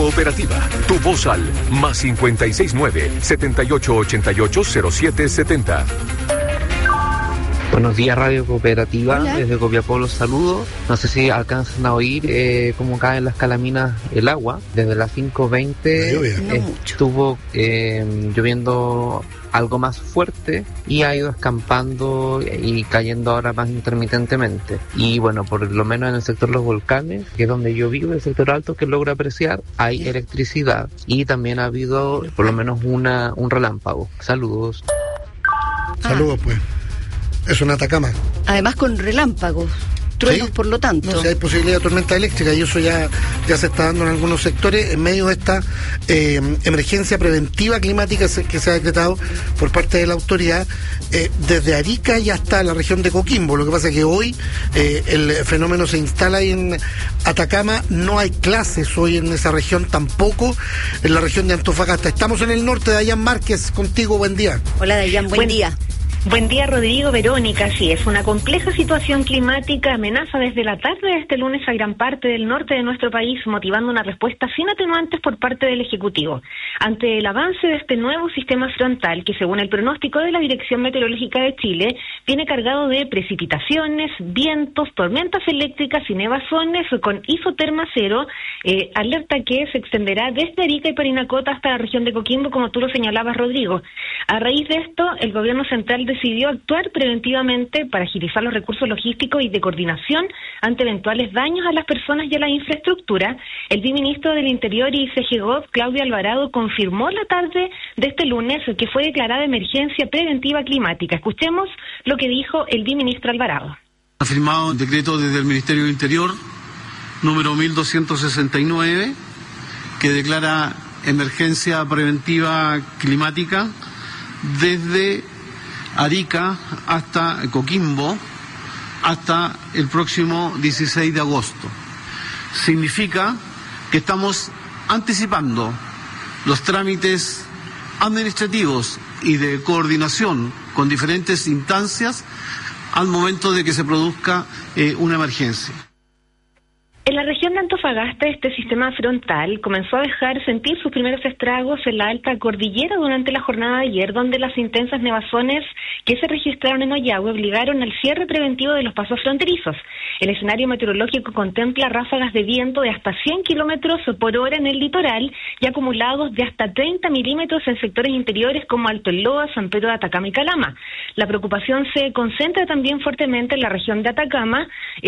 Cooperativa. Tu voz al +569-7888-0770. Buenos días, Radio Cooperativa. Hola. Desde Copiapó los saludo. No sé si alcanzan a oír cómo caen las calaminas el agua. Desde las 5:20 No mucho. estuvo lloviendo algo más fuerte y ha ido escampando y cayendo ahora más intermitentemente. Y bueno, por lo menos en el sector Los Volcanes, que es donde yo vivo, el sector alto que logro apreciar, hay electricidad y también ha habido por lo menos un relámpago. Saludos. Saludos, pues. Es una Atacama. Además con relámpagos, truenos, Sí. por lo tanto. No, si hay posibilidad de tormenta eléctrica, y eso ya se está dando en algunos sectores en medio de esta emergencia preventiva climática que se ha decretado por parte de la autoridad desde Arica y hasta la región de Coquimbo. Lo que pasa es que hoy el fenómeno se instala ahí en Atacama. No hay clases hoy en esa región, tampoco en la región de Antofagasta. Estamos en el norte. Dayan Márquez, contigo, buen día. Hola, Dayan, buen día. Buen día, Rodrigo. Verónica, sí, es una compleja situación climática, amenaza desde la tarde de este lunes a gran parte del norte de nuestro país, motivando una respuesta sin atenuantes por parte del Ejecutivo. Ante el avance de este nuevo sistema frontal, que según el pronóstico de la Dirección Meteorológica de Chile, viene cargado de precipitaciones, vientos, tormentas eléctricas y nevazones con isoterma cero, alerta que se extenderá desde Arica y Parinacota hasta la región de Coquimbo, como tú lo señalabas, Rodrigo. A raíz de esto, el gobierno central decidió actuar preventivamente para agilizar los recursos logísticos y de coordinación ante eventuales daños a las personas y a la infraestructura. El viceministro del Interior y CGGOV, Claudio Alvarado, confirmó la tarde de este lunes que fue declarada emergencia preventiva climática. Escuchemos lo que dijo el viceministro Alvarado. Ha firmado un decreto desde el Ministerio del Interior, número 1269, que declara emergencia preventiva climática desde Arica hasta Coquimbo hasta el próximo 16 de agosto. Significa que estamos anticipando los trámites administrativos y de coordinación con diferentes instancias al momento de que se produzca una emergencia. En la región de Antofagasta, este sistema frontal comenzó a dejar sentir sus primeros estragos en la alta cordillera durante la jornada de ayer, donde las intensas nevazones que se registraron en Ollagüe obligaron al cierre preventivo de los pasos fronterizos. El escenario meteorológico contempla ráfagas de viento de hasta 100 kilómetros por hora en el litoral y acumulados de hasta 30 milímetros en sectores interiores como Alto Loa, San Pedro de Atacama y Calama. La preocupación se concentra también fuertemente en la región de Atacama,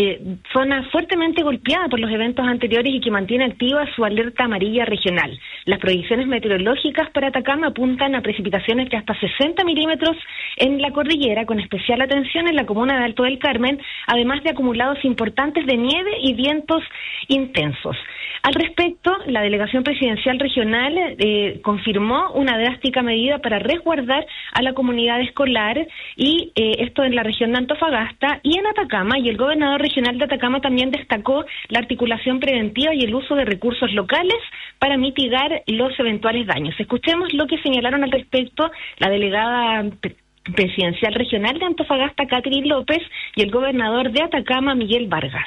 zona fuertemente golpeada por los eventos anteriores y que mantiene activa su alerta amarilla regional. Las proyecciones meteorológicas para Atacama apuntan a precipitaciones de hasta 60 milímetros en la cordillera, con especial atención en la comuna de Alto del Carmen, además de acumulados importantes de nieve y vientos intensos. Al respecto, la delegación presidencial regional confirmó una drástica medida para resguardar a la comunidad escolar, y esto en la región de Antofagasta y en Atacama, y el gobernador regional de Atacama también destacó la articulación preventiva y el uso de recursos locales para mitigar los eventuales daños. Escuchemos lo que señalaron al respecto la delegada presidencial regional de Antofagasta, Catherine López, y el gobernador de Atacama, Miguel Vargas.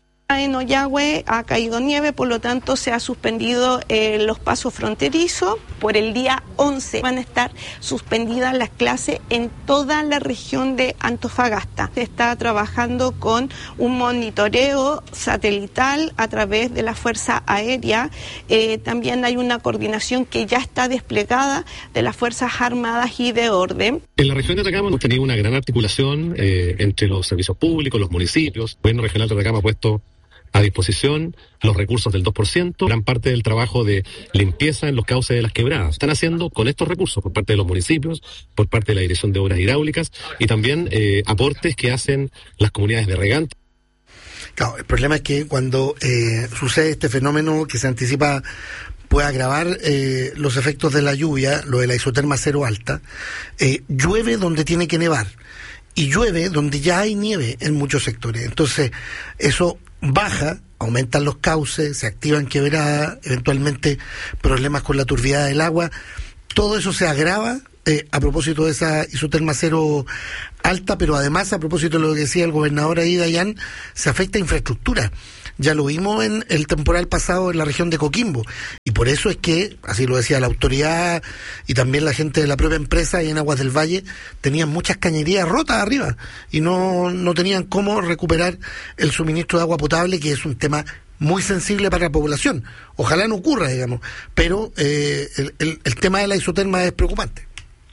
En Ollagüe ha caído nieve, por lo tanto se ha suspendido los pasos fronterizos. Por el día 11 van a estar suspendidas las clases en toda la región de Antofagasta. Se está trabajando con un monitoreo satelital a través de la Fuerza Aérea. También hay una coordinación que ya está desplegada de las Fuerzas Armadas y de Orden. En la región de Atacama hemos tenido una gran articulación entre los servicios públicos, los municipios. El gobierno regional de Atacama ha puesto a disposición los recursos del 2%, gran parte del trabajo de limpieza en los cauces de las quebradas. Están haciendo con estos recursos por parte de los municipios, por parte de la Dirección de Obras Hidráulicas y también aportes que hacen las comunidades de regantes. Claro, el problema es que cuando sucede este fenómeno que se anticipa puede agravar los efectos de la lluvia, lo de la isoterma cero alta, llueve donde tiene que nevar y llueve donde ya hay nieve en muchos sectores. Entonces, eso baja, aumentan los cauces, se activan quebradas, eventualmente problemas con la turbidez del agua. Todo eso se agrava a propósito de esa isoterma cero alta, pero además, a propósito de lo que decía el gobernador ahí, Dayan, se afecta a infraestructura. ya lo vimos en el temporal pasado en la región de Coquimbo, y por eso es que, así lo decía la autoridad y también la gente de la propia empresa y en Aguas del Valle, tenían muchas cañerías rotas arriba y no tenían cómo recuperar el suministro de agua potable, que es un tema muy sensible para la población. Ojalá no ocurra, digamos, pero el tema de la isoterma es preocupante.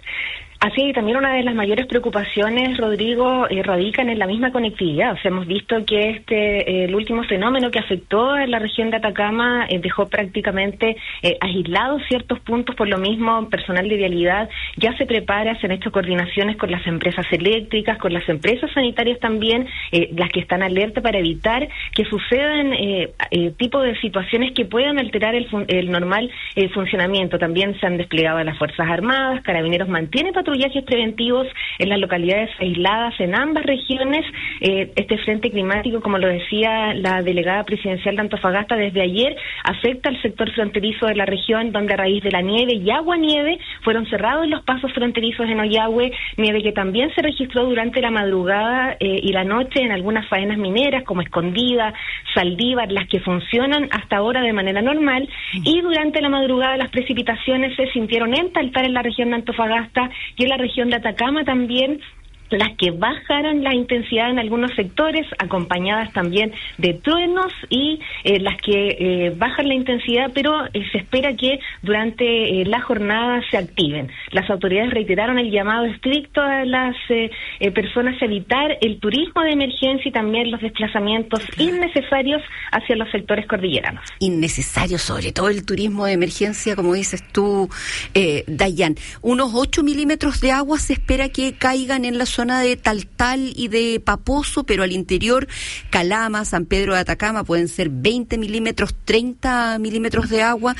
Así es, también una de las mayores preocupaciones, Rodrigo, radican en la misma conectividad. O sea, hemos visto que el último fenómeno que afectó a la región de Atacama dejó prácticamente aislados ciertos puntos. Por lo mismo, personal de vialidad ya se prepara, se han hecho coordinaciones con las empresas eléctricas, con las empresas sanitarias también, las que están alerta para evitar que sucedan tipo de situaciones que puedan alterar el normal funcionamiento. También se han desplegado las Fuerzas Armadas, Carabineros mantiene patrullajes preventivos en las localidades aisladas en ambas regiones. Este frente climático, como lo decía la delegada presidencial de Antofagasta desde ayer, afecta al sector fronterizo de la región, donde a raíz de la nieve y agua-nieve fueron cerrados los pasos fronterizos en Ollagüe, nieve que también se registró durante la madrugada y la noche en algunas faenas mineras como Escondida, Saldívar, las que funcionan hasta ahora de manera normal, y durante la madrugada las precipitaciones se sintieron en Taltal, en la región de Antofagasta, y en la región de Atacama también, las que bajaron la intensidad en algunos sectores, acompañadas también de truenos, y las que bajan la intensidad, pero se espera que durante la jornada se activen. Las autoridades reiteraron el llamado estricto a las personas a evitar el turismo de emergencia y también los desplazamientos innecesarios hacia los sectores cordilleranos. Innecesario, sobre todo el turismo de emergencia, como dices tú, Dayan. Unos 8 milímetros de agua se espera que caigan en la zona de Taltal y de Paposo, pero al interior, Calama, San Pedro de Atacama, pueden ser 20 milímetros, 30 milímetros de agua,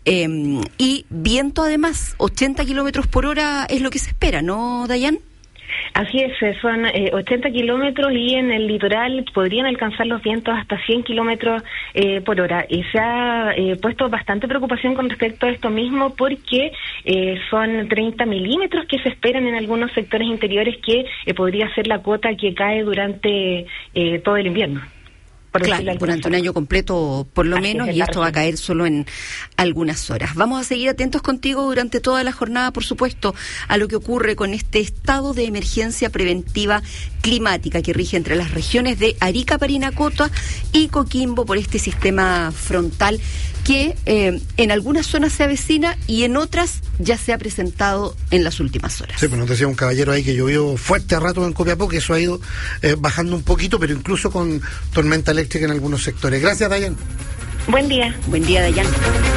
y viento además, 80 kilómetros por hora es lo que se espera, ¿no, Dayan? Así es, son 80 kilómetros, y en el litoral podrían alcanzar los vientos hasta 100 kilómetros por hora. Y se ha puesto bastante preocupación con respecto a esto mismo, porque son 30 milímetros que se esperan en algunos sectores interiores, que podría ser la cuota que cae durante todo el invierno. Claro, durante un año completo por lo menos, y esto va a caer solo en algunas horas. Vamos a seguir atentos contigo durante toda la jornada, por supuesto, a lo que ocurre con este estado de emergencia preventiva climática que rige entre las regiones de Arica, Parinacota y Coquimbo por este sistema frontal que en algunas zonas se avecina y en otras ya se ha presentado en las últimas horas. Sí, pues nos decía un caballero ahí que llovió fuerte a rato en Copiapó, que eso ha ido bajando un poquito, pero incluso con tormenta eléctrica en algunos sectores. Gracias, Dayan. Buen día. Buen día, Dayan.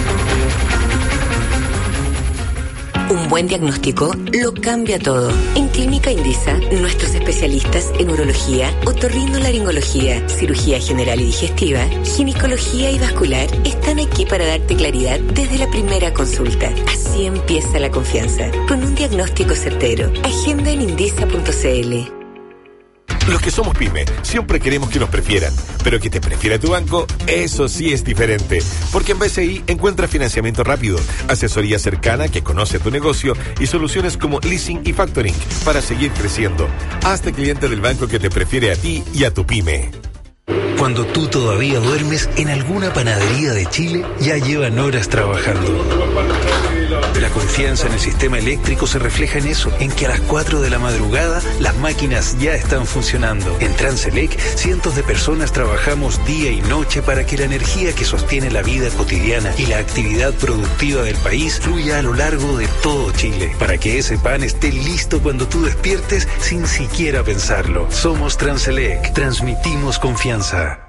Un buen diagnóstico lo cambia todo. En Clínica Indisa, nuestros especialistas en urología, otorrinolaringología, cirugía general y digestiva, ginecología y vascular están aquí para darte claridad desde la primera consulta. Así empieza la confianza, con un diagnóstico certero. Agenda en indisa.cl. Los que somos pyme siempre queremos que nos prefieran, pero que te prefiera tu banco, eso sí es diferente. Porque en BCI encuentras financiamiento rápido, asesoría cercana que conoce tu negocio y soluciones como leasing y factoring para seguir creciendo. Hazte cliente del banco que te prefiere a ti y a tu pyme. Cuando tú todavía duermes, en alguna panadería de Chile ya llevan horas trabajando. La confianza en el sistema eléctrico se refleja en eso, en que a las 4 de la madrugada las máquinas ya están funcionando. En Transelec, cientos de personas trabajamos día y noche para que la energía que sostiene la vida cotidiana y la actividad productiva del país fluya a lo largo de todo Chile, para que ese pan esté listo cuando tú despiertes sin siquiera pensarlo. Somos Transelec, transmitimos confianza.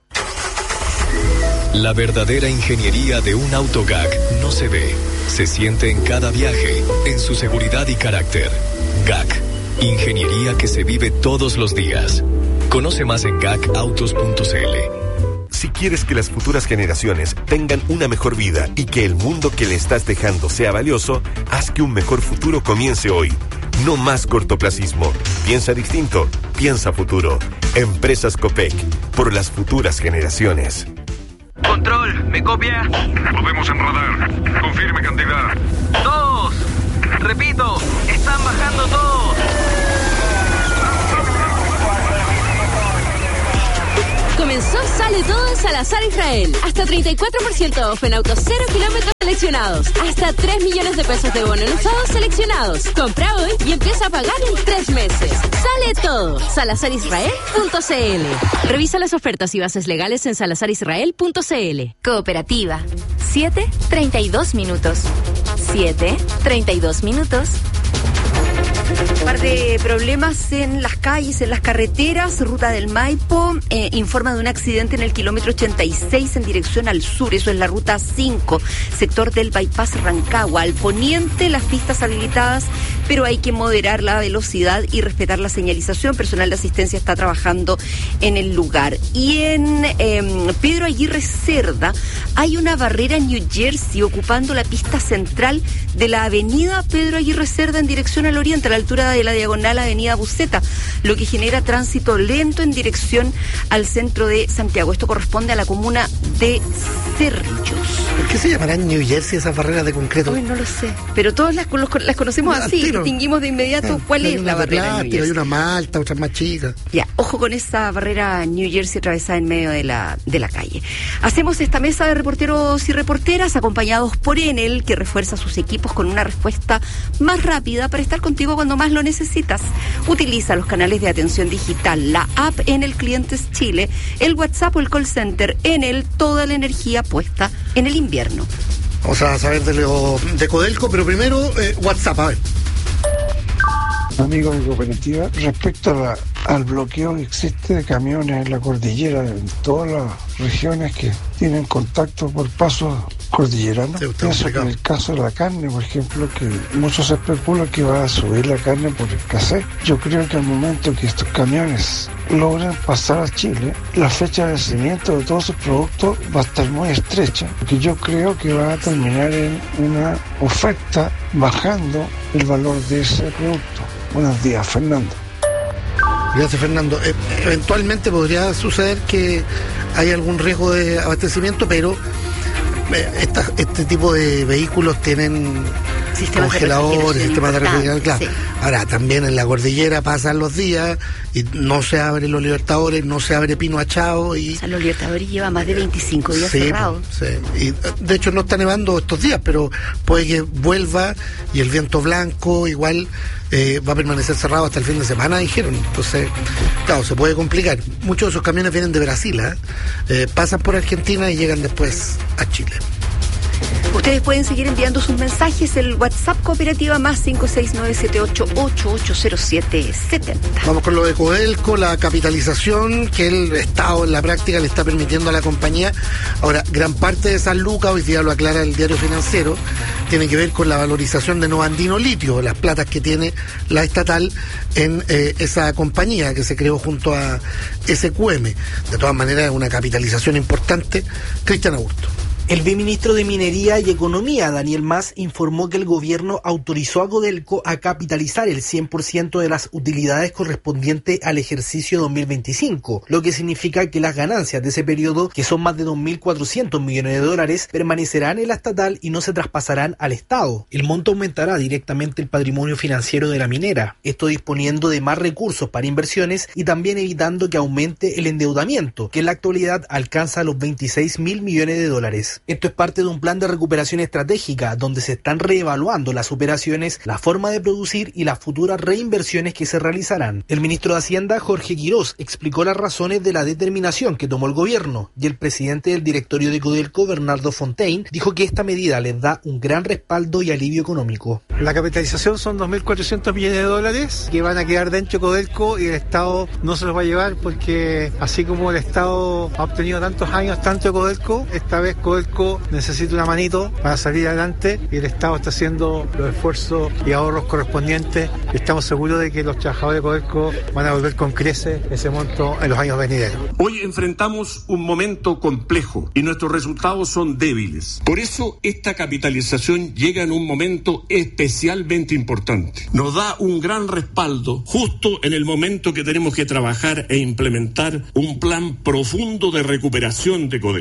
La verdadera ingeniería de un auto GAC no se ve, se siente en cada viaje, en su seguridad y carácter. GAC, ingeniería que se vive todos los días. Conoce más en gacautos.cl. Si quieres que las futuras generaciones tengan una mejor vida y que el mundo que le estás dejando sea valioso, haz que un mejor futuro comience hoy. No más cortoplacismo. Piensa distinto, piensa futuro. Empresas Copec, por las futuras generaciones. Control, ¿me copia? Lo vemos en radar. Confirme cantidad. 2. Repito, están bajando todos. Comenzó Sale Todos a las Salazar Israel. Hasta 34% off en autos 0 kilómetros seleccionados. Hasta 3 millones de pesos de bono en usados seleccionados. Compra hoy y empieza a pagar en 3 meses. Sale todo. SalazarIsrael.cl. Revisa las ofertas y bases legales en SalazarIsrael.cl. Cooperativa. 7:32 minutos. 7:32 minutos. Un par de problemas en las calles, en las carreteras. Ruta del Maipo informa de un accidente en el kilómetro 86 en dirección al sur. Eso es la ruta 5, sector del bypass Rancagua. Al poniente, las pistas habilitadas, pero hay que moderar la velocidad y respetar la señalización. Personal de asistencia está trabajando en el lugar. Y en Pedro Aguirre Cerda hay una barrera en New Jersey ocupando la pista central de la avenida Pedro Aguirre Cerda en dirección al oriente, a la altura de la diagonal avenida Buceta, lo que genera tránsito lento en dirección al centro de Santiago. Esto corresponde a la comuna de Cerrillos. ¿Por qué se llamarán New Jersey esas barreras de concreto? Uy, no lo sé, pero todos las conocemos así, distinguimos de inmediato cuál es la barrera New Jersey. Hay una malta, otra más chica. Ya, ojo con esa barrera New Jersey atravesada en medio de la calle. Hacemos esta mesa de reporteros y reporteras acompañados por Enel, que refuerza sus equipos con una respuesta más rápida para estar contigo cuando más lo necesitas. Utiliza los canales de atención digital, la app Enel Clientes Chile, el WhatsApp o el call center Enel, toda la energía puesta en el invierno. Vamos a saber de Codelco, pero primero WhatsApp, a ver. Amigos de Cooperativa, respecto al bloqueo que existe de camiones en la cordillera, en todas las regiones que tienen contacto por pasos cordilleranos, pienso que en el caso de la carne, por ejemplo, que muchos especulan que va a subir la carne por escasez. Yo creo que al momento que estos camiones logran pasar a Chile, la fecha de vencimiento de todos esos productos va a estar muy estrecha, porque yo creo que va a terminar en una oferta bajando el valor de ese producto. Buenos días, Fernando. Gracias, Fernando. Eventualmente podría suceder que hay algún riesgo de abastecimiento, pero este tipo de vehículos tienen sistemas congeladores, sistemas de refrigeración, claro. Sí. Ahora, también en la cordillera pasan los días y no se abren los Libertadores, no se abre Pino Achao. O sea, los Libertadores llevan más de 25 días cerrados. Sí, y de hecho no está nevando estos días, pero puede que vuelva y el viento blanco igual va a permanecer cerrado hasta el fin de semana, dijeron. Entonces, claro, se puede complicar. Muchos de esos camiones vienen de Brasil, pasan por Argentina y llegan después a Chile. Ustedes pueden seguir enviando sus mensajes, el WhatsApp Cooperativa más 56978880770. Vamos con lo de Codelco, la capitalización que el Estado en la práctica le está permitiendo a la compañía. Ahora, gran parte de esas lucas, hoy día lo aclara el Diario Financiero, tiene que ver con la valorización de Nova Andino Litio, las platas que tiene la estatal en esa compañía que se creó junto a SQM. De todas maneras, es una capitalización importante. Cristian Augusto. El viceministro de Minería y Economía, Daniel Mas, informó que el gobierno autorizó a Codelco a capitalizar el 100% de las utilidades correspondientes al ejercicio 2025, lo que significa que las ganancias de ese periodo, que son más de 2.400 millones de dólares, permanecerán en la estatal y no se traspasarán al Estado. El monto aumentará directamente el patrimonio financiero de la minera, esto disponiendo de más recursos para inversiones y también evitando que aumente el endeudamiento, que en la actualidad alcanza los 26.000 millones de dólares. Esto es parte de un plan de recuperación estratégica donde se están reevaluando las operaciones, la forma de producir y las futuras reinversiones que se realizarán. El ministro de Hacienda, Jorge Quirós, explicó las razones de la determinación que tomó el gobierno y el presidente del directorio de Codelco, Bernardo Fontaine, dijo que esta medida les da un gran respaldo y alivio económico. La capitalización son 2.400 millones de dólares que van a quedar dentro de Codelco y el Estado no se los va a llevar porque así como el Estado ha obtenido tantos años tanto de Codelco, esta vez Codelco necesita una manito para salir adelante y el Estado está haciendo los esfuerzos y ahorros correspondientes y estamos seguros de que los trabajadores de Codelco van a volver con creces ese monto en los años venideros. Hoy enfrentamos un momento complejo y nuestros resultados son débiles. Por eso esta capitalización llega en un momento especialmente importante. Nos da un gran respaldo justo en el momento que tenemos que trabajar e implementar un plan profundo de recuperación de Codelco.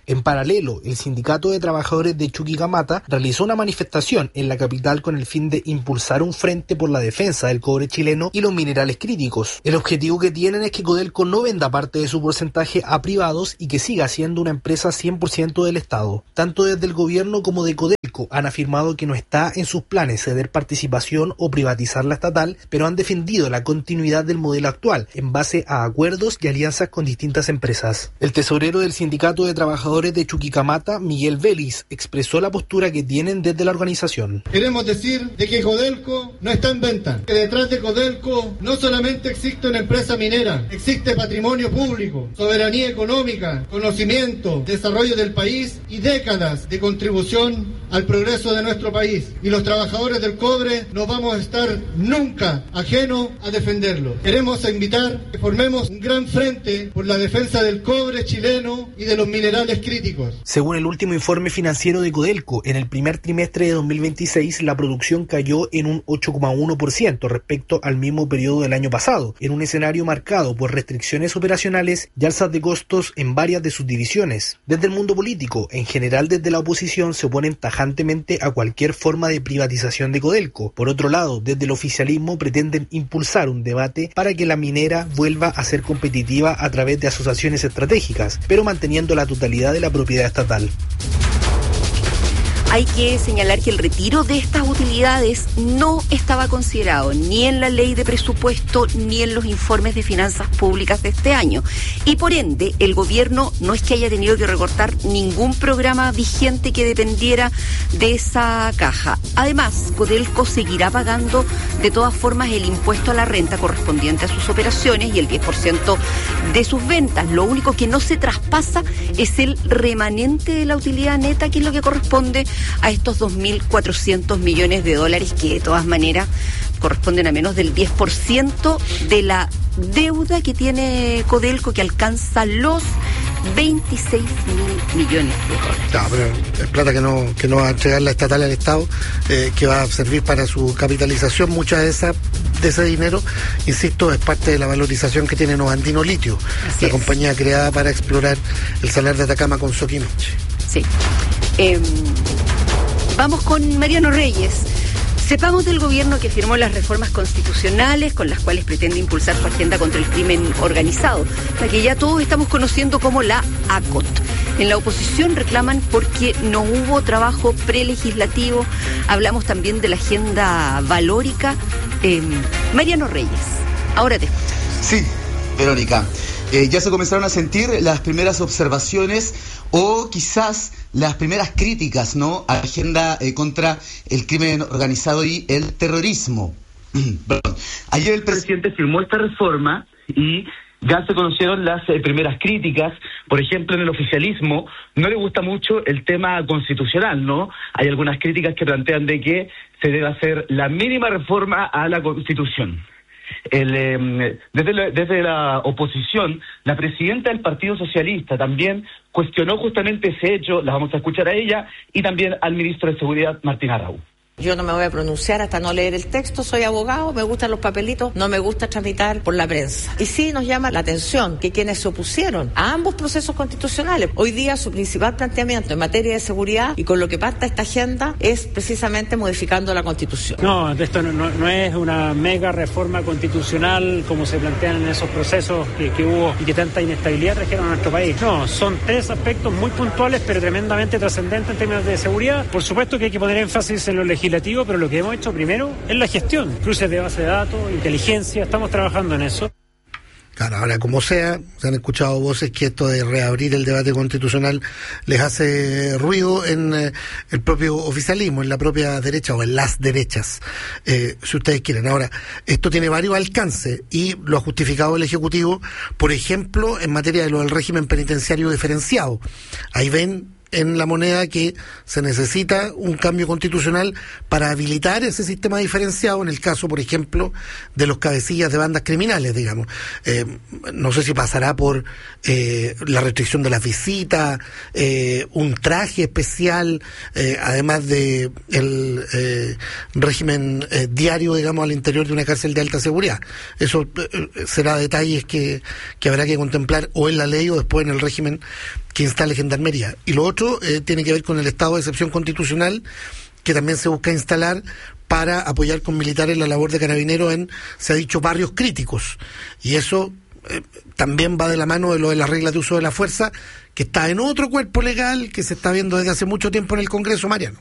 En paralelo, el Sindicato de Trabajadores de Chuquicamata realizó una manifestación en la capital con el fin de impulsar un frente por la defensa del cobre chileno y los minerales críticos. El objetivo que tienen es que Codelco no venda parte de su porcentaje a privados y que siga siendo una empresa 100% del Estado. Tanto desde el gobierno como de Codelco han afirmado que no está en sus planes ceder participación o privatizar la estatal, pero han defendido la continuidad del modelo actual en base a acuerdos y alianzas con distintas empresas. El tesorero del Sindicato de Trabajadores de Chuquicamata, Miguel Vélez, expresó la postura que tienen desde la organización. Queremos decir de que Codelco no está en venta, que detrás de Codelco no solamente existe una empresa minera, existe patrimonio público, soberanía económica, conocimiento, desarrollo del país y décadas de contribución al progreso de nuestro país. Y los trabajadores del cobre no vamos a estar nunca ajenos a defenderlo. Queremos invitar que formemos un gran frente por la defensa del cobre chileno y de los minerales críticos. Según el último informe financiero de Codelco, en el primer trimestre de 2026 la producción cayó en un 8,1% respecto al mismo periodo del año pasado, en un escenario marcado por restricciones operacionales y alzas de costos en varias de sus divisiones. Desde el mundo político, en general desde la oposición, se oponen tajantemente a cualquier forma de privatización de Codelco. Por otro lado, desde el oficialismo pretenden impulsar un debate para que la minera vuelva a ser competitiva a través de asociaciones estratégicas, pero manteniendo la totalidad de la propiedad estatal. Hay que señalar que el retiro de estas utilidades no estaba considerado ni en la ley de presupuesto ni en los informes de finanzas públicas de este año. Y por ende, el gobierno no es que haya tenido que recortar ningún programa vigente que dependiera de esa caja. Además, Codelco seguirá pagando de todas formas el impuesto a la renta correspondiente a sus operaciones y el 10% de sus ventas. Lo único que no se traspasa es el remanente de la utilidad neta, que es lo que corresponde a estos 2.400 millones de dólares, que de todas maneras corresponden a menos del 10% de la deuda que tiene Codelco, que alcanza los 26.000 millones de dólares. No, pero es plata que no va a entregar la estatal al Estado, que va a servir para su capitalización. Mucha de ese dinero, insisto, es parte de la valorización que tiene Novandino Litio, la compañía creada para explorar el salar de Atacama con Soquinoche. Sí. Vamos con Mariano Reyes. Sepamos del gobierno que firmó las reformas constitucionales con las cuales pretende impulsar su agenda contra el crimen organizado, la que ya todos estamos conociendo como la ACOT. En la oposición reclaman porque no hubo trabajo prelegislativo. Hablamos también de la agenda valórica. Mariano Reyes, ahora te escuchamos. Sí, Verónica. Ya se comenzaron a sentir las primeras observaciones o quizás las primeras críticas, ¿no?, a la agenda contra el crimen organizado y el terrorismo. Ayer el presidente firmó esta reforma y ya se conocieron las primeras críticas. Por ejemplo, en el oficialismo no le gusta mucho el tema constitucional, ¿no? Hay algunas críticas que plantean de que se debe hacer la mínima reforma a la Constitución. Desde la oposición, la presidenta del Partido Socialista también cuestionó justamente ese hecho. La vamos a escuchar a ella y también al ministro de Seguridad, Martín Arau. Yo no me voy a pronunciar hasta no leer el texto, soy abogado, me gustan los papelitos, no me gusta tramitar por la prensa. Y sí nos llama la atención que quienes se opusieron a ambos procesos constitucionales, hoy día su principal planteamiento en materia de seguridad y con lo que pacta esta agenda es precisamente modificando la Constitución. No, esto no es una mega reforma constitucional como se plantean en esos procesos que hubo y que tanta inestabilidad trajeron a nuestro país. No, son tres aspectos muy puntuales pero tremendamente trascendentes en términos de seguridad. Por supuesto que hay que poner énfasis en lo legislativo, pero lo que hemos hecho primero es la gestión, cruces de base de datos, inteligencia, estamos trabajando en eso. Claro, ahora como sea, se han escuchado voces que esto de reabrir el debate constitucional les hace ruido en el propio oficialismo, en la propia derecha o en las derechas, si ustedes quieren. Ahora, esto tiene varios alcances y lo ha justificado el Ejecutivo, por ejemplo, en materia de lo del régimen penitenciario diferenciado. Ahí ven en la moneda que se necesita un cambio constitucional para habilitar ese sistema diferenciado en el caso, por ejemplo, de los cabecillas de bandas criminales, digamos. No sé si pasará por la restricción de las visitas, un traje especial, además de el régimen diario, digamos, al interior de una cárcel de alta seguridad. Eso será detalles que habrá que contemplar o en la ley o después en el régimen que instale gendarmería. Y lo otro tiene que ver con el estado de excepción constitucional, que también se busca instalar para apoyar con militares la labor de carabineros en, se ha dicho, barrios críticos. Y eso también va de la mano de lo de las reglas de uso de la fuerza, que está en otro cuerpo legal que se está viendo desde hace mucho tiempo en el Congreso, Mariano.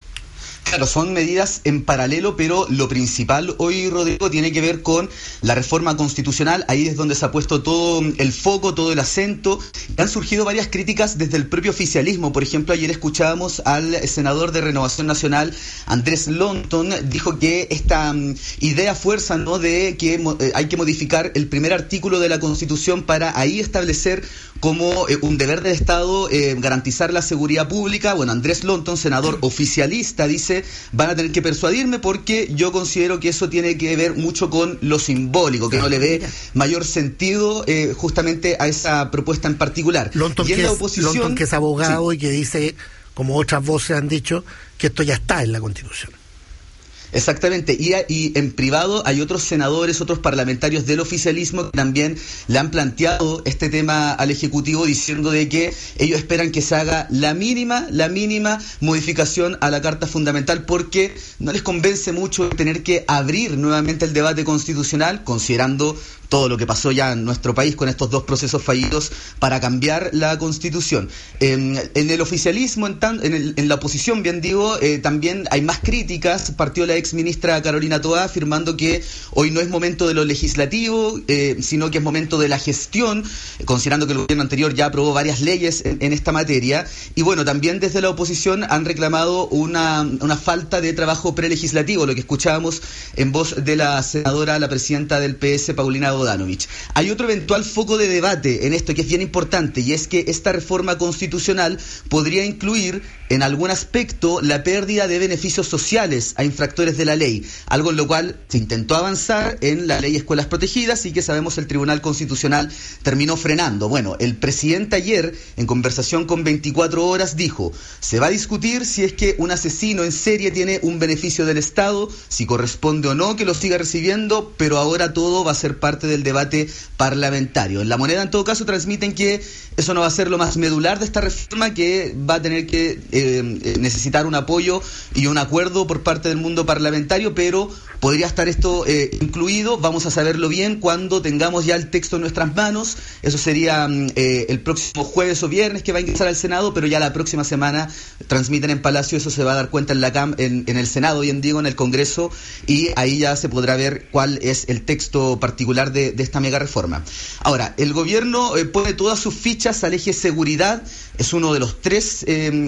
Claro, son medidas en paralelo, pero lo principal hoy, Rodrigo, tiene que ver con la reforma constitucional. Ahí es donde se ha puesto todo el foco, todo el acento. Han surgido varias críticas desde el propio oficialismo. Por ejemplo, ayer escuchábamos al senador de Renovación Nacional, Andrés Lonton, dijo que esta idea fuerza, ¿no?, de que hay que modificar el primer artículo de la Constitución para ahí establecer como un deber del Estado garantizar la seguridad pública. Bueno, Andrés Lonton, senador oficialista, dice: van a tener que persuadirme porque yo considero que eso tiene que ver mucho con lo simbólico, que no le ve mayor sentido justamente a esa propuesta en particular. Lonton, y en la oposición, Lonton, que es abogado, sí, y que dice, como otras voces han dicho, que esto ya está en la Constitución. Exactamente, y en privado hay otros senadores, otros parlamentarios del oficialismo que también le han planteado este tema al Ejecutivo, diciendo de que ellos esperan que se haga la mínima modificación a la Carta Fundamental, porque no les convence mucho tener que abrir nuevamente el debate constitucional, considerando todo lo que pasó ya en nuestro país con estos dos procesos fallidos para cambiar la Constitución. En el oficialismo, en la oposición, bien digo, también hay más críticas. Partió la ex ministra Carolina Toá afirmando que hoy no es momento de lo legislativo, sino que es momento de la gestión, considerando que el gobierno anterior ya aprobó varias leyes en esta materia. Y bueno, también desde la oposición han reclamado una falta de trabajo prelegislativo, lo que escuchábamos en voz de la senadora, la presidenta del PS, Paulina Bodanovich. Hay otro eventual foco de debate en esto que es bien importante, y es que esta reforma constitucional podría incluir en algún aspecto la pérdida de beneficios sociales a infractores de la ley, algo en lo cual se intentó avanzar en la ley Escuelas Protegidas y que sabemos el Tribunal Constitucional terminó frenando. Bueno, el presidente ayer, en conversación con 24 Horas, dijo: se va a discutir si es que un asesino en serie tiene un beneficio del Estado, si corresponde o no que lo siga recibiendo, pero ahora todo va a ser parte del debate parlamentario. En La Moneda, en todo caso, transmiten que eso no va a ser lo más medular de esta reforma, que va a tener que necesitar un apoyo y un acuerdo por parte del mundo parlamentario, pero podría estar esto incluido. Vamos a saberlo bien cuando tengamos ya el texto en nuestras manos. Eso sería el próximo jueves o viernes, que va a ingresar al Senado, pero ya la próxima semana transmiten en Palacio. Eso se va a dar cuenta en el Senado, bien digo, en el Congreso, y ahí ya se podrá ver cuál es el texto particular de esta mega reforma. Ahora, el gobierno pone todas sus fichas al eje seguridad. Es uno de los tres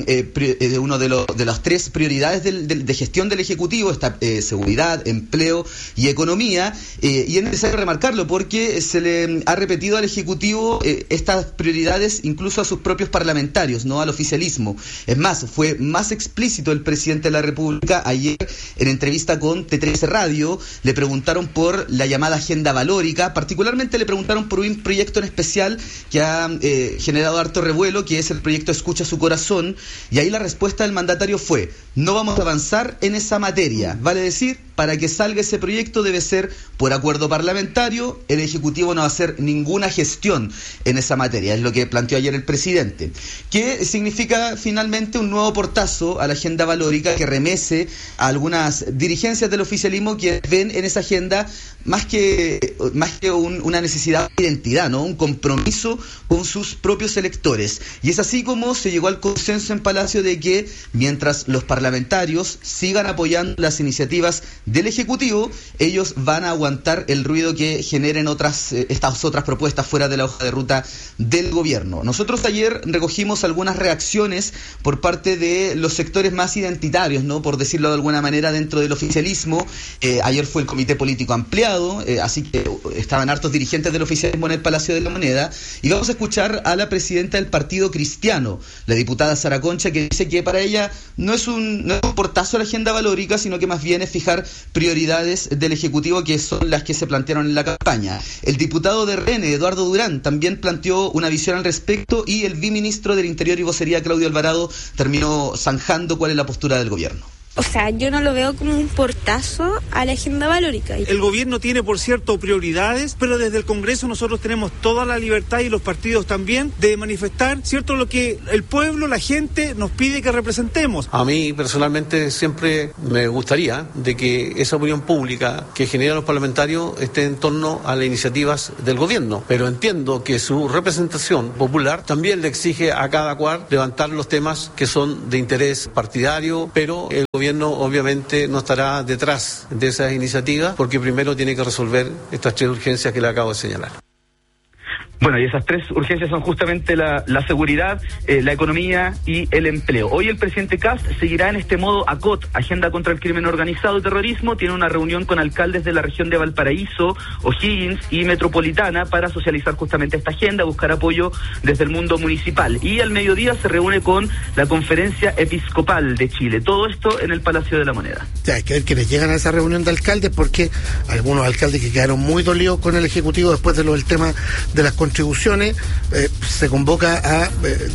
de las tres prioridades de gestión del Ejecutivo, esta seguridad, empleo y economía, y es necesario remarcarlo porque se le ha repetido al Ejecutivo estas prioridades incluso a sus propios parlamentarios, no al oficialismo. Es más, fue más explícito el presidente de la República ayer en entrevista con T13 Radio. Le preguntaron por la llamada agenda valórica, particularmente le preguntaron por un proyecto en especial que ha generado harto revuelo, que es el proyecto Escucha Su Corazón, y ahí la respuesta del mandatario fue: no vamos a avanzar en esa materia. Vale decir, para que salga ese proyecto debe ser por acuerdo parlamentario, el Ejecutivo no va a hacer ninguna gestión en esa materia, es lo que planteó ayer el presidente, que significa finalmente un nuevo portazo a la agenda valórica, que remece a algunas dirigencias del oficialismo que ven en esa agenda más que una necesidad de identidad, ¿no? Un compromiso con sus propios electores. Y es así como se llegó al consenso en Palacio de que mientras los parlamentarios sigan apoyando las iniciativas del Ejecutivo, ellos van a aguantar el ruido que generen estas otras propuestas fuera de la hoja de ruta del gobierno. Nosotros ayer recogimos algunas reacciones por parte de los sectores más identitarios, ¿no?, por decirlo de alguna manera, dentro del oficialismo. Ayer fue el Comité Político Ampliado, así que estaban hartos dirigentes del oficialismo en el Palacio de la Moneda, y vamos a escuchar a la presidenta del Partido Cristiano, la diputada Sara Concha, que dice que para ella no es un portazo a la agenda valórica, sino que más bien es fijar prioridades del Ejecutivo, que son las que se plantearon en la campaña. El diputado de RN, Eduardo Durán, también planteó una visión al respecto, y el viceministro del Interior y Vocería, Claudio Alvarado, terminó zanjando cuál es la postura del gobierno. O sea, yo no lo veo como un portazo a la agenda valórica. El gobierno tiene, por cierto, prioridades, pero desde el Congreso nosotros tenemos toda la libertad y los partidos también de manifestar, ¿cierto?, lo que el pueblo, la gente nos pide que representemos. A mí personalmente siempre me gustaría de que esa opinión pública que generan los parlamentarios esté en torno a las iniciativas del gobierno, pero entiendo que su representación popular también le exige a cada cual levantar los temas que son de interés partidario, pero el gobierno obviamente no estará detrás de esas iniciativas porque primero tiene que resolver estas 3 urgencias que le acabo de señalar. Bueno, y esas 3 urgencias son justamente la seguridad, la economía y el empleo. Hoy el presidente Kast seguirá en este modo ACOT, Agenda contra el Crimen Organizado y Terrorismo. Tiene una reunión con alcaldes de la región de Valparaíso, O'Higgins y Metropolitana para socializar justamente esta agenda, buscar apoyo desde el mundo municipal. Y al mediodía se reúne con la Conferencia Episcopal de Chile. Todo esto en el Palacio de la Moneda. Ya, hay que ver quiénes llegan a esa reunión de alcaldes, porque algunos alcaldes que quedaron muy dolidos con el Ejecutivo después de lo del tema de las contribuciones, se convoca a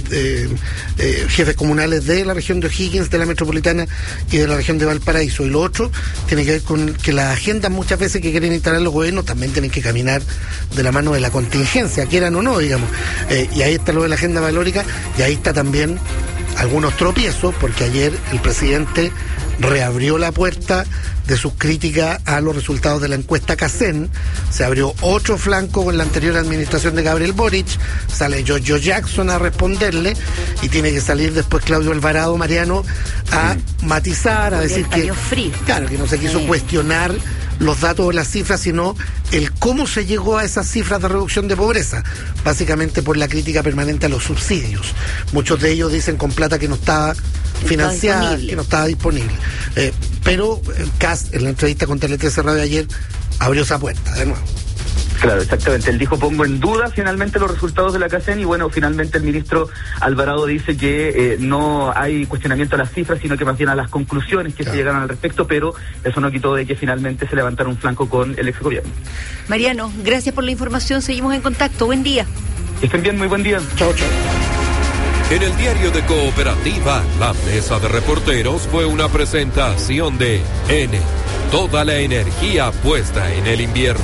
jefes comunales de la región de O'Higgins, de la Metropolitana y de la región de Valparaíso. Y lo otro tiene que ver con que las agendas muchas veces que quieren instalar los gobiernos también tienen que caminar de la mano de la contingencia, quieran o no, digamos. Y ahí está lo de la agenda valórica, y ahí está también algunos tropiezos, porque ayer el presidente reabrió la puerta de sus críticas a los resultados de la encuesta CACEN. Se abrió otro flanco con la anterior administración de Gabriel Boric, sale Giorgio Jackson a responderle, y tiene que salir después Claudio Alvarado Mariano a matizar, a decir que claro, que no se quiso cuestionar los datos o las cifras, sino el cómo se llegó a esas cifras de reducción de pobreza, básicamente por la crítica permanente a los subsidios. Muchos de ellos dicen con plata que no estaba financiada, que no estaba disponible. Pero Kast, en la entrevista con Tele 13 Radio ayer, abrió esa puerta de nuevo. Claro, exactamente. Él dijo, pongo en duda finalmente los resultados de la CACEN, y bueno, finalmente el ministro Alvarado dice que no hay cuestionamiento a las cifras, sino que más bien a las conclusiones que se llegaron al respecto, pero eso no quitó de que finalmente se levantara un flanco con el exgobierno. Mariano, gracias por la información, seguimos en contacto, buen día. Que estén bien, muy buen día. Chao, chao. En el diario de Cooperativa, la mesa de reporteros fue una presentación de N, toda la energía puesta en el invierno.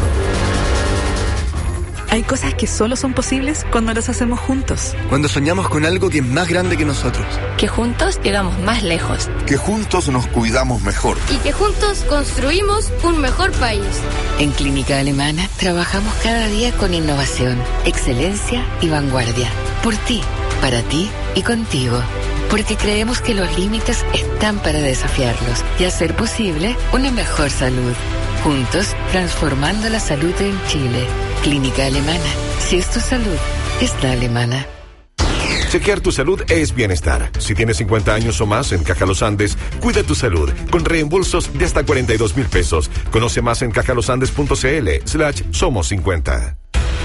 Hay cosas que solo son posibles cuando las hacemos juntos. Cuando soñamos con algo que es más grande que nosotros. Que juntos llegamos más lejos. Que juntos nos cuidamos mejor. Y que juntos construimos un mejor país. En Clínica Alemana trabajamos cada día con innovación, excelencia y vanguardia. Por ti, para ti y contigo. Porque creemos que los límites están para desafiarlos y hacer posible una mejor salud. Juntos, transformando la salud en Chile. Clínica Alemana. Si es tu salud, es la alemana. Chequear tu salud es bienestar. Si tienes 50 años o más en Caja Los Andes, cuida tu salud con reembolsos de hasta 42,000 pesos. Conoce más en cajalosandes.cl/somos50.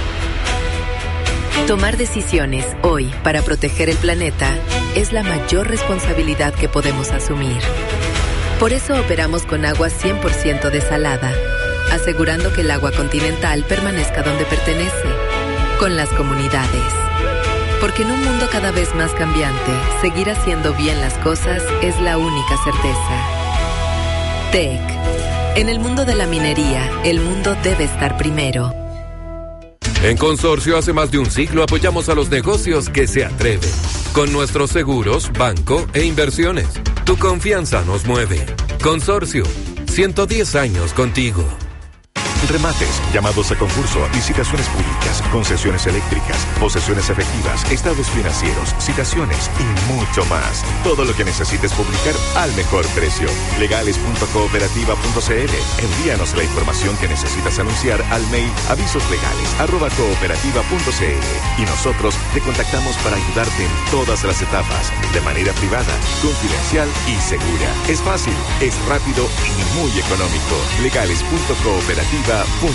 Tomar decisiones hoy para proteger el planeta es la mayor responsabilidad que podemos asumir. Por eso operamos con agua 100% desalada, asegurando que el agua continental permanezca donde pertenece, con las comunidades. Porque en un mundo cada vez más cambiante, seguir haciendo bien las cosas es la única certeza. TEC. En el mundo de la minería, el mundo debe estar primero. En Consorcio hace más de un siglo apoyamos a los negocios que se atreven. Con nuestros seguros, banco e inversiones. Tu confianza nos mueve. Consorcio, 110 años contigo. Remates, llamados a concurso, licitaciones públicas, concesiones eléctricas, posesiones efectivas, estados financieros, citaciones y mucho más. Todo lo que necesites publicar al mejor precio. Legales.cooperativa.cl. Envíanos la información que necesitas anunciar al mail avisoslegales@cooperativa.cl y nosotros te contactamos para ayudarte en todas las etapas, de manera privada, confidencial y segura. Es fácil, es rápido y muy económico. Legales.cooperativa.cl.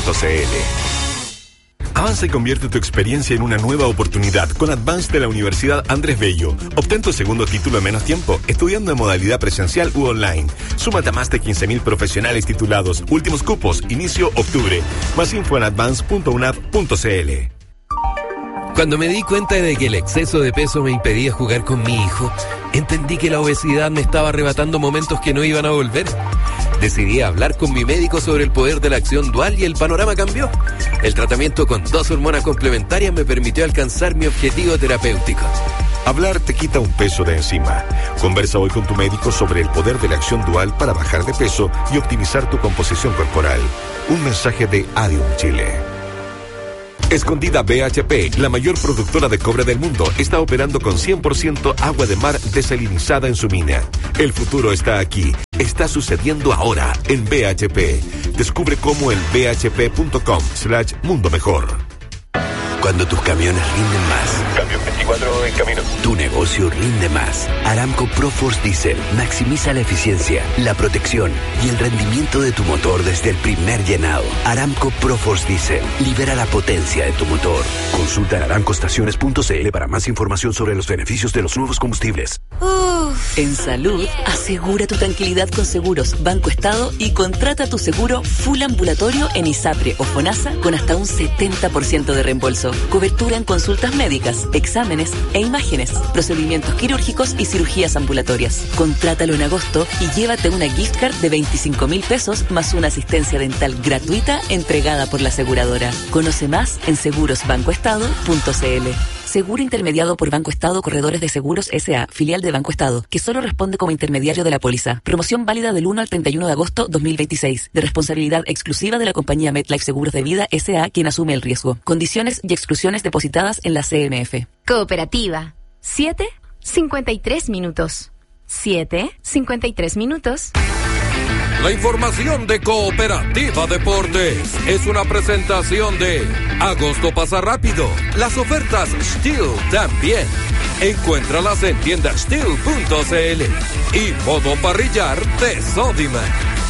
Avanza y convierte tu experiencia en una nueva oportunidad con Advance de la Universidad Andrés Bello. Obtén tu segundo título en menos tiempo, estudiando en modalidad presencial u online. Súmate a más de 15,000 profesionales titulados. Últimos cupos, inicio octubre. Más info en advance.unap.cl. Cuando me di cuenta de que el exceso de peso me impedía jugar con mi hijo, entendí que la obesidad me estaba arrebatando momentos que no iban a volver. Decidí hablar con mi médico sobre el poder de la acción dual y el panorama cambió. El tratamiento con 2 hormonas complementarias me permitió alcanzar mi objetivo terapéutico. Hablar te quita un peso de encima. Conversa hoy con tu médico sobre el poder de la acción dual para bajar de peso y optimizar tu composición corporal. Un mensaje de Adium Chile. Escondida BHP, la mayor productora de cobre del mundo, está operando con 100% agua de mar desalinizada en su mina. El futuro está aquí. Está sucediendo ahora en BHP. Descubre cómo en bhp.com/mundo mejor. Cuando tus camiones rinden más. Camión 24 en camino. Tu negocio rinde más. Aramco ProForce Diesel maximiza la eficiencia, la protección y el rendimiento de tu motor desde el primer llenado. Aramco ProForce Diesel libera la potencia de tu motor. Consulta en aramcoestaciones.cl para más información sobre los beneficios de los nuevos combustibles. En salud, asegura tu tranquilidad con Seguros Banco Estado y contrata tu seguro full ambulatorio en ISAPRE o FONASA con hasta un 70% de reembolso. Cobertura en consultas médicas, exámenes e imágenes, procedimientos quirúrgicos y cirugías ambulatorias. Contrátalo en agosto y llévate una gift card de 25,000 pesos más una asistencia dental gratuita entregada por la aseguradora. Conoce más en segurosbancoestado.cl. Seguro intermediado por Banco Estado Corredores de Seguros S.A., filial de Banco Estado, que solo responde como intermediario de la póliza. Promoción válida del 1 al 31 de agosto 2026. De responsabilidad exclusiva de la compañía MetLife Seguros de Vida S.A., quien asume el riesgo. Condiciones y exclusiones depositadas en la CMF. Cooperativa. 7:53 minutos. 7:53 minutos. La información de Cooperativa Deportes es una presentación de Agosto pasa rápido. Las ofertas Steel también. Encuéntralas en tiendasteel.cl y modo parrillar de Sodimac.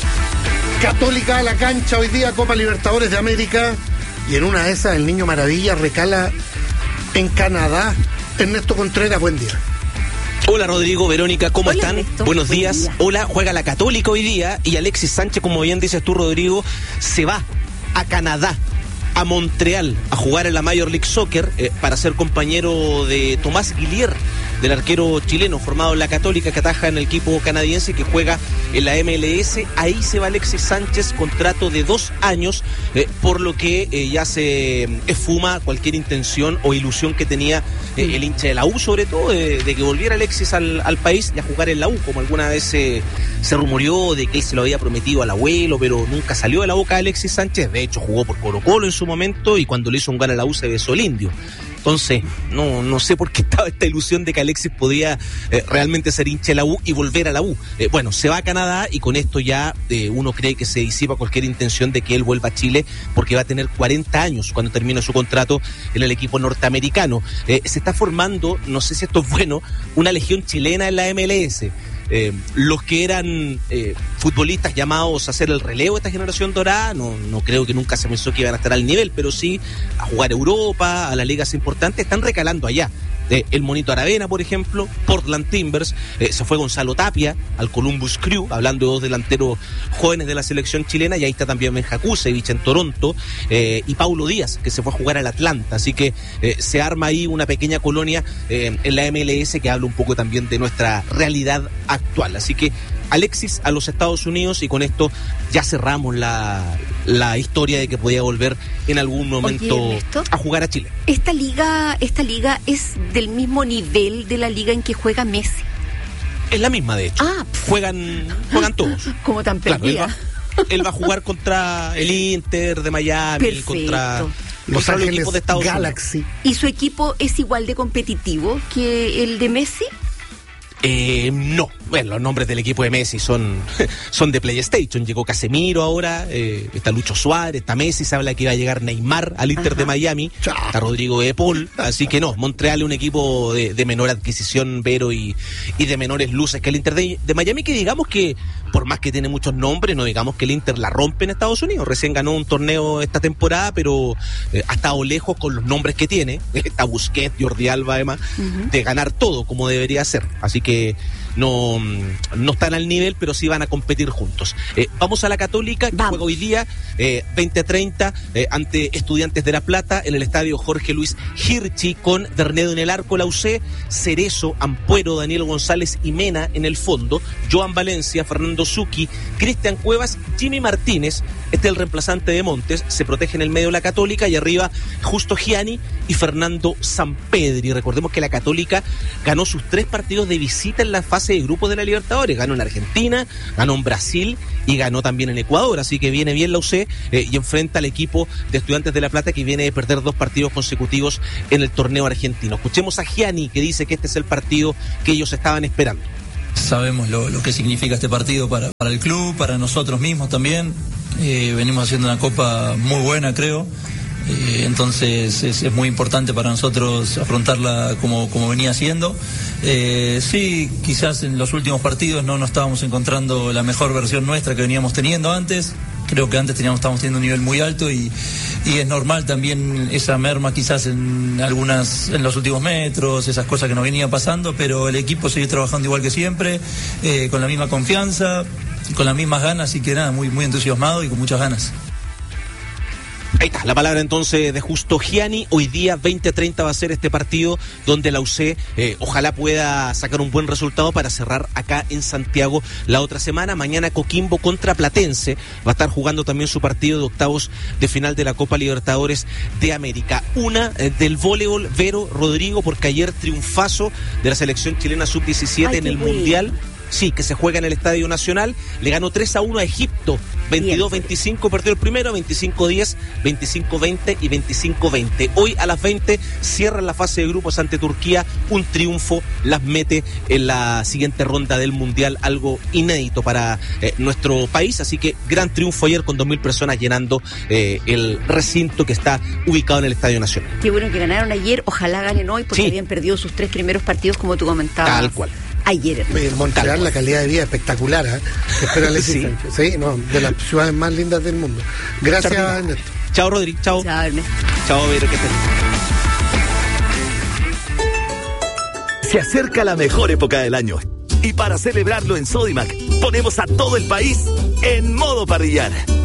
Católica a la cancha hoy día, Copa Libertadores de América, y en una de esas el Niño Maravilla recala en Canadá. Ernesto Contreras, buen día. Hola Rodrigo, Verónica, ¿cómo están? Ernesto, buenos días. Hola, juega la Católica hoy día y Alexis Sánchez, como bien dices tú, Rodrigo, se va a Canadá, a Montreal, a jugar en la Major League Soccer para ser compañero de Tomás Guillier, del arquero chileno formado en la Católica, que ataja en el equipo canadiense, que juega en la MLS. Ahí se va Alexis Sánchez, contrato de 2 años, por lo que ya se esfuma cualquier intención o ilusión que tenía el hincha de la U, sobre todo, de que volviera Alexis al país y a jugar en la U, como alguna vez se rumoreó de que él se lo había prometido al abuelo, pero nunca salió de la boca de Alexis Sánchez. De hecho, jugó por Colo-Colo en su momento y cuando le hizo un gol a la U se besó el indio. Entonces, no sé por qué estaba esta ilusión de que Alexis podía realmente ser hincha de la U y volver a la U. Bueno, se va a Canadá y con esto ya uno cree que se disipa cualquier intención de que él vuelva a Chile, porque va a tener 40 años cuando termine su contrato en el equipo norteamericano. Se está formando, no sé si esto es bueno, una legión chilena en la MLS. Los que eran futbolistas llamados a hacer el relevo de esta generación dorada, no creo que nunca se pensó que iban a estar al nivel, pero sí a jugar Europa, a las ligas importantes, están recalando allá. El Monito Aravena, por ejemplo, Portland Timbers, se fue Gonzalo Tapia al Columbus Crew, hablando de 2 delanteros jóvenes de la selección chilena, y ahí está también Benja Kusevich en Toronto, y Paulo Díaz, que se fue a jugar al Atlanta, así que se arma ahí una pequeña colonia en la MLS que habla un poco también de nuestra realidad actual, así que Alexis a los Estados Unidos, y con esto ya cerramos la historia de que podía volver en algún momento. Oye, Ernesto, a jugar a Chile. ¿Esta liga es del mismo nivel de la liga en que juega Messi? Es la misma, de hecho. Juegan todos. Como tan perdida. Claro, él va a jugar contra el Inter de Miami. Perfecto. Contra Los Ángeles equipos de Estados Galaxy Unidos. ¿Y su equipo es igual de competitivo que el de Messi? No. Bueno, los nombres del equipo de Messi son de PlayStation. Llegó Casemiro ahora, está Lucho Suárez, está Messi, se habla que iba a llegar Neymar al Inter de Miami, está Rodrigo de Paul, así que no, Montreal es un equipo de menor adquisición, Vero, y de menores luces que el Inter de Miami, que digamos que, por más que tiene muchos nombres, no digamos que el Inter la rompe en Estados Unidos. Recién ganó un torneo esta temporada, pero ha estado lejos con los nombres que tiene. Está Busquets, Jordi Alba, además, de ganar todo como debería ser. Así que no están al nivel, pero sí van a competir juntos. Vamos a la Católica, que juega hoy día 20:30 ante Estudiantes de La Plata en el estadio Jorge Luis Hirchi, con Bernedo en el arco, la UC, Cerezo, Ampuero, Daniel González y Mena en el fondo, Joan Valencia, Fernando Zucchi, Cristian Cuevas, Jimmy Martínez, este es el reemplazante de Montes, se protege en el medio la Católica, y arriba Justo Gianni y Fernando Sampedri. Recordemos que la Católica ganó sus 3 partidos de visita en la fase de grupos de la Libertadores, ganó en Argentina, ganó en Brasil y ganó también en Ecuador, así que viene bien la UC y enfrenta al equipo de Estudiantes de La Plata, que viene de perder 2 partidos consecutivos en el torneo argentino. Escuchemos a Gianni, que dice que este es el partido que ellos estaban esperando. Sabemos lo que significa este partido para el club, para nosotros mismos también. Venimos haciendo una copa muy buena, creo. Entonces es muy importante para nosotros afrontarla como venía haciendo. Sí, quizás en los últimos partidos no estábamos encontrando la mejor versión nuestra que veníamos teniendo antes. Creo que antes estábamos teniendo un nivel muy alto y es normal también esa merma quizás en los últimos metros, esas cosas que nos venía pasando, pero el equipo sigue trabajando igual que siempre, con la misma confianza, con las mismas ganas, así que nada, muy, muy entusiasmado y con muchas ganas. Ahí está, la palabra entonces de Justo Gianni. Hoy día 20:30 va a ser este partido donde la UC ojalá pueda sacar un buen resultado para cerrar acá en Santiago la otra semana. Mañana Coquimbo contra Platense va a estar jugando también su partido de octavos de final de la Copa Libertadores de América. Una del voleibol, Vero, Rodrigo, porque ayer triunfazo de la selección chilena sub-17 en el Mundial. Sí, que se juega en el Estadio Nacional. Le ganó 3-1 a Egipto. 22-25 perdió el primero, 25-10, 25-20 y 25-20. Hoy a las 20 cierran la fase de grupos ante Turquía. Un triunfo las mete en la siguiente ronda del Mundial, algo inédito para nuestro país. Así que gran triunfo ayer con 2.000 personas llenando el recinto que está ubicado en el Estadio Nacional. Qué bueno que ganaron ayer, ojalá ganen hoy, porque habían perdido sus 3 primeros partidos, como tú comentabas. Tal cual. Ayer. En Montreal la calidad de vida es espectacular, ¿eh? Espero la existencia. Sí, no, de las ciudades más lindas del mundo. Gracias, Ernesto. Chao, Rodri. Chao. Chao, Ernesto. Chao, Vero, que estés. Se acerca la mejor época del año. Y para celebrarlo en Sodimac, ponemos a todo el país en modo parrillar.